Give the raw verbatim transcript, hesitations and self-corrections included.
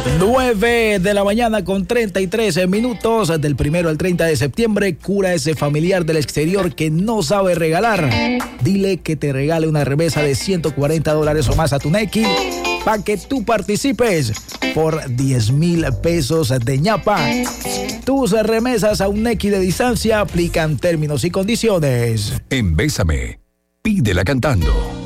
nueve de la mañana con treinta y tres minutos. Del primero al treinta de septiembre, cura a ese familiar del exterior que no sabe regalar. Dile que te regale una remesa de ciento cuarenta dólares o más a tu Nequi para que tú participes por diez mil pesos de ñapa. Tus remesas a un Nequi de distancia aplican términos y condiciones. En Bésame, pídela cantando.